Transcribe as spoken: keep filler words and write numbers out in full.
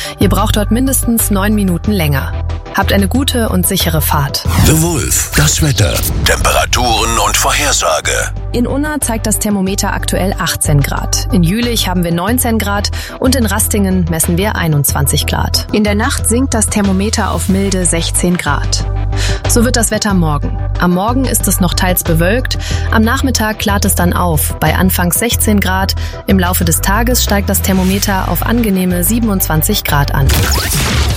Ihr braucht dort mindestens neun Minuten länger. Habt eine gute und sichere Fahrt. The Wolf, das Wetter, Temperaturen und Vorhersage. In Unna zeigt das Thermometer aktuell achtzehn Grad. In Jülich haben wir neunzehn Grad und in Rastingen messen wir einundzwanzig Grad. In der Nacht sinkt das Thermometer auf milde sechzehn Grad. So wird das Wetter morgen. Am Morgen ist es noch teils bewölkt, am Nachmittag klart es dann auf, bei anfangs sechzehn Grad. Im Laufe des Tages steigt das Thermometer auf angenehme siebenundzwanzig Grad an.